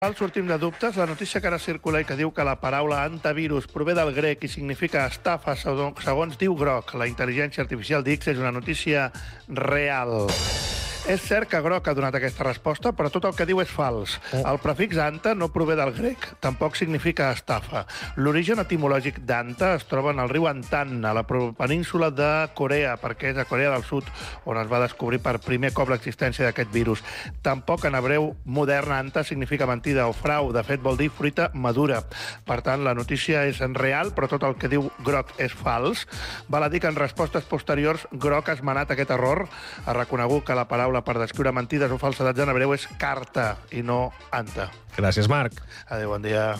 Sortim de dubtes. La notícia que ara circula i que diu que la paraula antivirus prové del grec i significa estafa, segons diu Grok, la intel·ligència artificial d'X, és una notícia real. És cert que Grok ha donat aquesta resposta, però tot el que diu és fals. El prefix anta no prové del grec, tampoc significa estafa. L'origen etimològic d'anta es troba en el riu Antan, a la península de Corea, perquè és a Corea del Sud, on es va descobrir per primer cop l'existència d'aquest virus. Tampoc en hebreu modern anta significa mentida o frau, de fet vol dir fruita madura. Per tant, la notícia és real, però tot el que diu Grok és fals. Val a dir que en respostes posteriors Grok ha esmenat aquest error, ha reconegut que la paraula per descriure mentides o falsedats en hebreu és carta i no anta. Gràcies, Marc. Adéu, bon dia.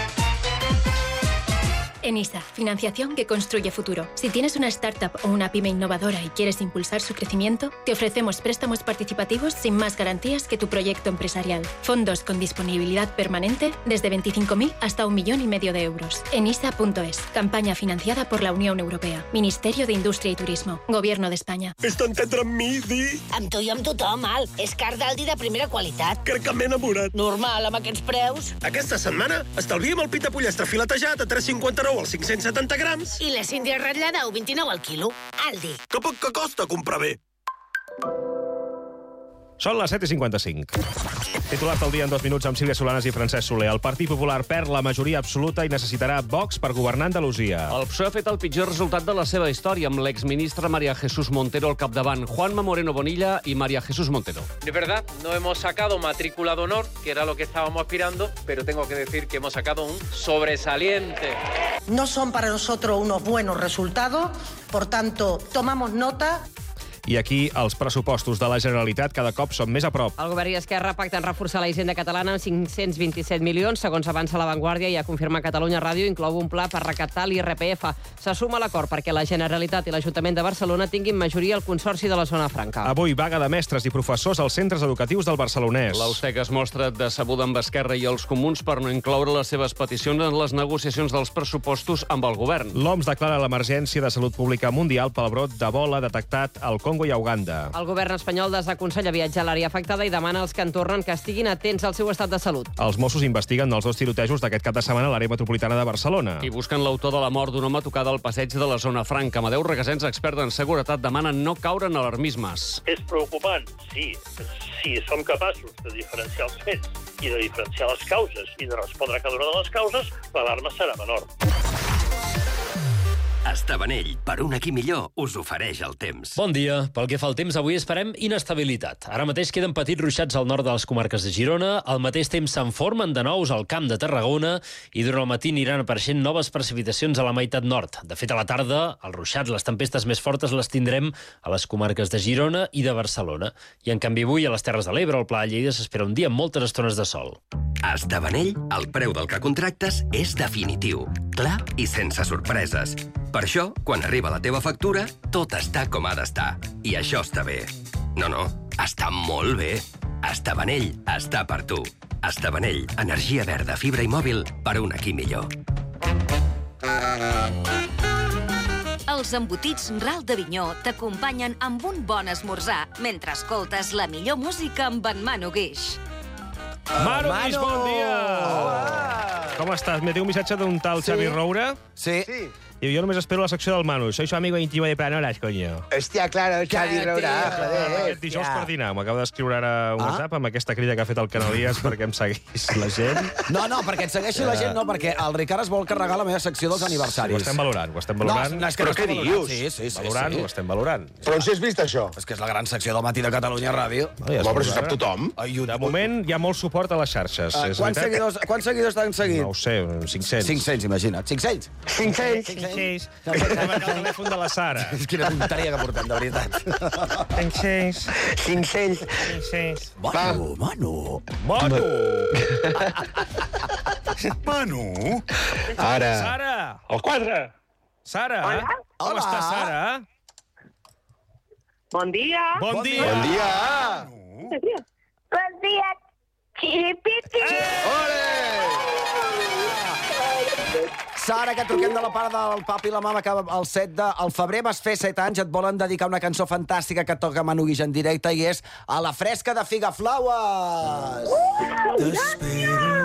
ENISA, financiación que construye futuro. Si tienes una startup o una pyme innovadora y quieres impulsar su crecimiento, te ofrecemos préstamos participativos sin más garantías que tu proyecto empresarial. Fondos con disponibilidad permanente desde 25.000 hasta 1,5 millones de euros. ENISA.es. Campaña financiada por la Unión Europea. Ministerio de Industria y Turismo. Gobierno de España. Vés t'entendre amb mi, Di? Amb tu i amb tothom, Al. És car d'Aldi de primera qualitat. Crec que m'he enamorat. Normal, amb aquests preus. Aquesta setmana estalviem el pita pollastre filetejat a 3,59 als 570 grams. I la síndria ratllada a 1,29 al quilo. Aldi. Que poc que costa comprar bé. Són les 7:55. Titulat del dia en 2 minuts amb Sílvia Solanas i Francesc Soler. El Partit Popular perd la majoria absoluta i necessitarà Vox per governar Andalusia. El PSOE ha fet el pitjor resultat de la seva història, amb l'exministre María Jesús Montero al capdavant. Juanma Moreno Bonilla y María Jesús Montero. De verdad, no hemos sacado matrícula de honor, que era lo que estábamos aspirando, pero tengo que decir que hemos sacado un sobresaliente. No son para nosotros unos buenos resultados, por tanto, tomamos nota. I aquí els pressupostos de la Generalitat cada cop són més a prop. El govern i Esquerra pacten reforçar la hisenda catalana amb 527 milions, segons avança La Vanguardia, i ha confirmat Catalunya Ràdio, inclou un pla per recaptar l'IRPF. Se suma a l'acord perquè la Generalitat i l'Ajuntament de Barcelona tinguin majoria al Consorci de la Zona Franca. Avui vaga de mestres i professors als centres educatius del Barcelonès. L'Austec es mostra decebuda amb Esquerra i els comuns per no incloure les seves peticions en les negociacions dels pressupostos amb el govern. L'OMS declara l'emergència de salut pública mundial pel brot d'Ebola detectat al Congo i a Uganda. El govern espanyol desaconsella viatjar a l'àrea afectada i demana als que en tornen que estiguin atents al seu estat de salut. Els Mossos investiguen els 2 tirotejos d'aquest cap de setmana a l'àrea metropolitana de Barcelona. I busquen l'autor de la mort d'un home tocada al passeig de la Zona Franca. Amadeu Regasens, expert en seguretat, demanen no caure en alarmismes. És preocupant, sí. Si som capaços de diferenciar els fets i de diferenciar les causes i de respondre a cada una de les causes, l'alarma serà menor. Estavanell, per un aquí millor, us ofereix el temps. Bon dia. Pel que fa al temps, avui esperem inestabilitat. Ara mateix queden petits ruixats al nord de les comarques de Girona, al mateix temps se'n formen de nous al Camp de Tarragona i durant el matí aniran apareixent noves precipitacions a la meitat nord. De fet, a la tarda, els ruixats, les tempestes més fortes les tindrem a les comarques de Girona i de Barcelona. I en canvi avui a les Terres de l'Ebre, al Pla de Lleida, s'espera un dia amb moltes estones de sol. A Estavanell, el preu del que contractes és definitiu, clar i sense sorpreses. Per això, quan arriba la teva factura, tot està com ha d'estar. I això està bé. No, està molt bé. Estavanell està per tu. Estavanell, energia verda, fibra i mòbil per un aquí millor. Els embotits Ral d'Avinyó t'acompanyen amb un bon esmorzar mentre escoltes la millor música amb en Manu Guix. Manu Guix, bon dia! Hola! Com estàs? Me té un missatge d'un tal Xavi Roura. Sí. Y yo només espero la secció del Manu. Soy su amigo íntimo de Planoles, coño. Hòstia, claro, Xavi Roura, joder. Aquest dijous per dinar. M'acaba d'escriure ara un WhatsApp amb aquesta crida que ha fet el Canalies perquè em seguís la gent. No, perquè et segueixi la gent, no, perquè el Ricard es vol carregar la meva secció dels aniversaris. Ho estem valorant. No, és que però què dius? Sí. Valorant, ho estem valorant. Però on si has vist això? És que és la gran secció del matí de Catalunya Ràdio. Però si sap tothom. De moment hi ha molt suport a les xarxes. Quants seguidors estan seguint? No ho sé, 500. 500, imagina't. 500? 500. Hem el telèfon de la Sara. Quina tonteria que portem, de veritat. 500. Manu. Ara. Sara. El 4. Sara. Hola. Com estàs, Sara? Bon dia. Bon dia. Bon dia, Xiripiti. Ole! Sara, que truquem de la part del papi i la mama, que el 7 de febrer vas fer 7 anys, et volen dedicar una cançó fantàstica que toca Manu Guix en directe i és A la fresca de Figaflaues.